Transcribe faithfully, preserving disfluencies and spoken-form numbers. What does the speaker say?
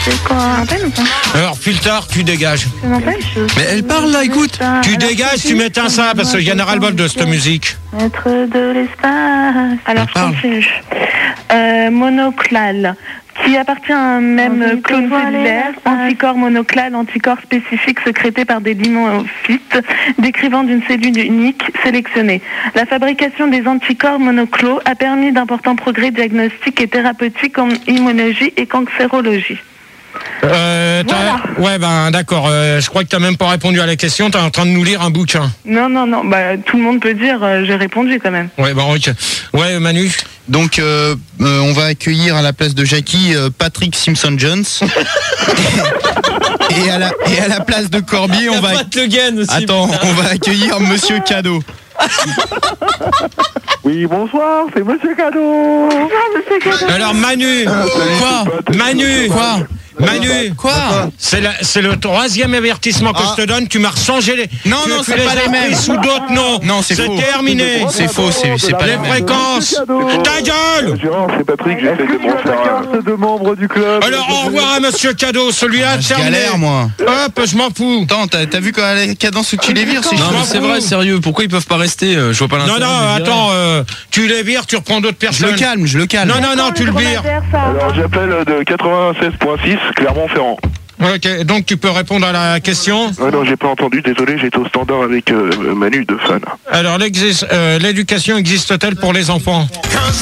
C'est quoi, antenne ou pas? Alors, plus tard, tu dégages. C'est une antenne? Mais elle parle là, écoute. Tu dégages, tu m'éteins ça, parce qu'il y en a ras-le-bol de cette musique. Maître de l'espace. Alors, je continue. Euh, monoclal, qui appartient à un même clone cellulaire, anticorps monoclal, anticorps spécifique sécrété par des lymphocytes, décrivant d'une cellule unique sélectionnée. La fabrication des anticorps monoclos a permis d'importants progrès diagnostiques et thérapeutiques en immunologie et cancérologie. Euh, Voilà. Ouais, ben d'accord. Euh, je crois que tu n'as même pas répondu à la question. Tu es en train de nous lire un bouquin. Non, non, non. Bah, tout le monde peut dire, euh, j'ai répondu quand même. Ouais, ben ok. Ouais, Manu. Donc, euh, euh, on va accueillir à la place de Jackie euh, Patrick Simpson-Jones. et, à la, et à la place de Corby, on va. Pat Le Guen aussi. Attends, on va accueillir Monsieur Cadeau. Oui, bonsoir, c'est Monsieur Cadeau. Alors, Manu. Quoi Manu. Quoi Manu. Quoi C'est la- c'est le troisième avertissement que Ah. je te donne. Tu m'as rechangé les. Non, tu- non, tu c'est pas as les pris mêmes. sous d'autres noms. Non, c'est faux. terminé. C'est faux, c'est c'est pas Les les mêmes. fréquences. Ta gueule. Gérard, c'est Patrick, j'essaie de me refaire un... de membres du club. Alors, au revoir à Monsieur Cadeau. Celui-là, Je terminé. galère, moi. Hop, je m'en fous. Attends, t'as t'as vu quand la cadence où tu les vires, c'est Non, chiant. mais c'est vrai, sérieux. Pourquoi ils peuvent pas rester? euh, Je vois pas Non, l'intérêt. non, de les virer. attends. euh, tu les vires, tu reprends d'autres Je personnes. le calme, je le calme. Non, non, non, tu le vires. Alors, j'appelle de quatre-vingt-seize point six, Clermont-Ferrand. Ok, donc tu peux répondre à la question. Ouais, non, j'ai pas entendu, désolé, j'étais au standard avec euh, Manu de fan. Alors, l'exis- euh, l'éducation existe-t-elle pour les enfants?